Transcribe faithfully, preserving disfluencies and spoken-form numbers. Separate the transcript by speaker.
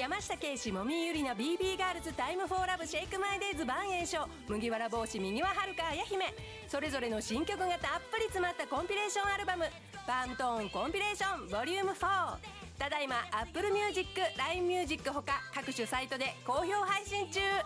Speaker 1: 山下圭史、もみゆりな、 ビービー ガールズ、タイムフォーラブ、シェイクマイデイズ、万栄翔、麦わら帽子、右ははるか、綾姫、それぞれの新曲がたっぷり詰まったコンピレーションアルバム、パントーンコンピレーションボリュームフォー、ただいま Apple Music、ライン Music ほか各種サイトで好評配信中。